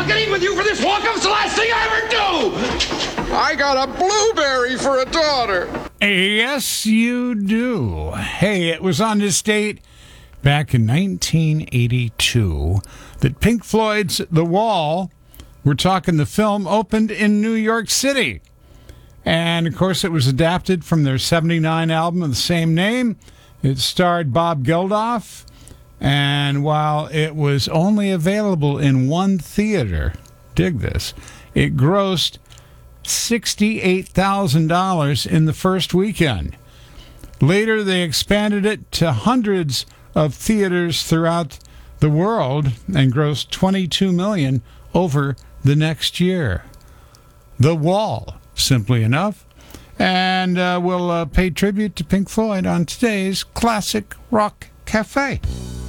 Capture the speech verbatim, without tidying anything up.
can eat with you for this walk-up. It's the last thing I ever do. I got a blueberry for a daughter. Yes, you do. Hey, it was on this date back in nineteen eighty-two that Pink Floyd's The Wall, we're talking the film, opened in New York City. And, of course, it was adapted from their seventy-nine album of the same name. It starred Bob Geldof. And while it was only available in one theater, dig this, it grossed sixty-eight thousand dollars in the first weekend. Later, they expanded it to hundreds of theaters throughout the world and grossed twenty-two million dollars over the next year. The Wall, simply enough. And uh, we'll uh, pay tribute to Pink Floyd on today's Classic Rock Cafe.